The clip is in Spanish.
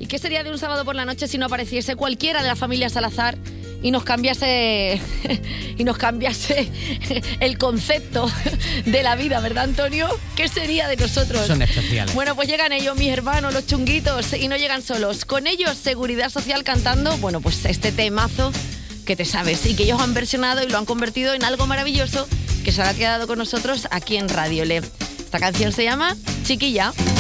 ¿Y qué sería de un sábado por la noche si no apareciese cualquiera de la familia Salazar y nos cambiase el concepto de la vida, ¿verdad, Antonio? ¿Qué sería de nosotros? Son especiales. Bueno, pues llegan ellos, mis hermanos, los chunguitos, y no llegan solos. Con ellos, Seguridad Social cantando, bueno, pues este temazo que te sabes y que ellos han versionado y lo han convertido en algo maravilloso que se ha quedado con nosotros aquí en Radio Le. Esta canción se llama Chiquilla.